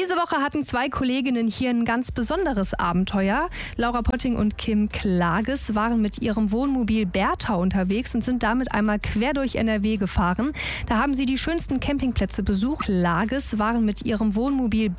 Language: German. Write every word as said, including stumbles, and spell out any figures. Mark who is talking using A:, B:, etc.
A: Diese Woche hatten zwei Kolleginnen hier ein ganz besonderes Abenteuer. Laura Potting und Kim Klages waren mit ihrem Wohnmobil Bertha unterwegs und sind damit einmal quer durch N R W gefahren. Da haben sie die schönsten Campingplätze besucht. Klages waren mit ihrem Wohnmobil